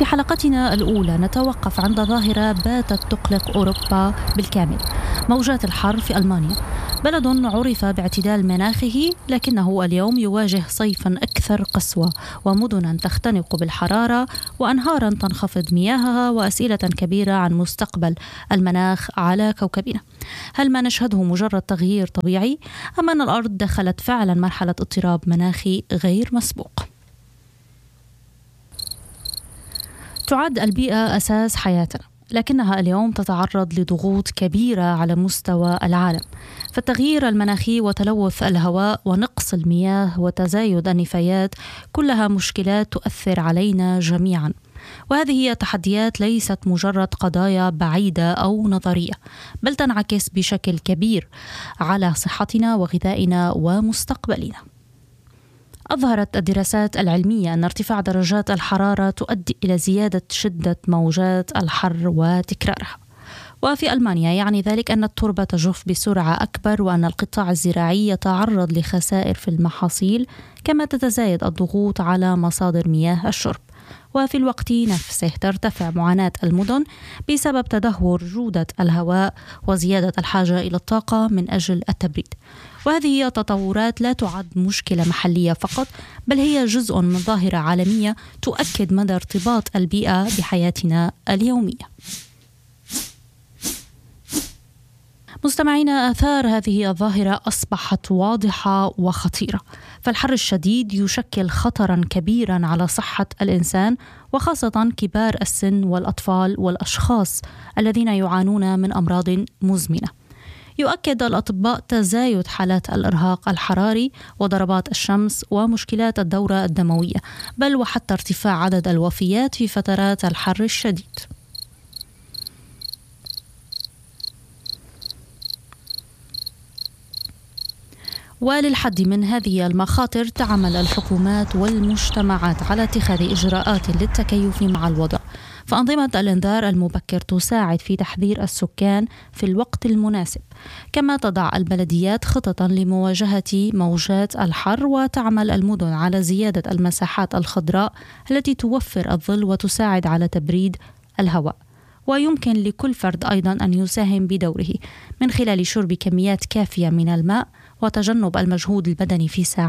في حلقتنا الأولى نتوقف عند ظاهرة باتت تقلق أوروبا بالكامل، موجات الحر في ألمانيا، بلد عرف باعتدال مناخه لكنه اليوم يواجه صيفا أكثر قسوة ومدنا تختنق بالحرارة وأنهارا تنخفض مياهها وأسئلة كبيرة عن مستقبل المناخ على كوكبنا. هل ما نشهده مجرد تغيير طبيعي أم أن الأرض دخلت فعلا مرحلة اضطراب مناخي غير مسبوق؟ تعد البيئة أساس حياتنا، لكنها اليوم تتعرض لضغوط كبيرة على مستوى العالم، فالتغيير المناخي وتلوث الهواء ونقص المياه وتزايد النفايات كلها مشكلات تؤثر علينا جميعا، وهذه هي تحديات ليست مجرد قضايا بعيدة أو نظرية، بل تنعكس بشكل كبير على صحتنا وغذائنا ومستقبلنا. أظهرت الدراسات العلمية أن ارتفاع درجات الحرارة تؤدي إلى زيادة شدة موجات الحر وتكرارها. وفي ألمانيا يعني ذلك أن التربة تجف بسرعة أكبر وأن القطاع الزراعي يتعرض لخسائر في المحاصيل، كما تتزايد الضغوط على مصادر مياه الشرب. وفي الوقت نفسه ترتفع معاناة المدن بسبب تدهور جودة الهواء وزيادة الحاجة إلى الطاقة من أجل التبريد. وهذه هي تطورات لا تعد مشكلة محلية فقط، بل هي جزء من ظاهرة عالمية تؤكد مدى ارتباط البيئة بحياتنا اليومية. مستمعينا، آثار هذه الظاهرة أصبحت واضحة وخطيرة، فالحر الشديد يشكل خطرا كبيرا على صحة الإنسان وخاصة كبار السن والأطفال والأشخاص الذين يعانون من أمراض مزمنة. يؤكد الأطباء تزايد حالات الإرهاق الحراري وضربات الشمس ومشكلات الدورة الدموية، بل وحتى ارتفاع عدد الوفيات في فترات الحر الشديد. وللحد من هذه المخاطر تعمل الحكومات والمجتمعات على اتخاذ إجراءات للتكيف مع الوضع، فأنظمة الإنذار المبكر تساعد في تحذير السكان في الوقت المناسب، كما تضع البلديات خططا لمواجهة موجات الحر، وتعمل المدن على زيادة المساحات الخضراء التي توفر الظل وتساعد على تبريد الهواء. ويمكن لكل فرد أيضا أن يساهم بدوره من خلال شرب كميات كافية من الماء وتجنب المجهود البدني في ساعات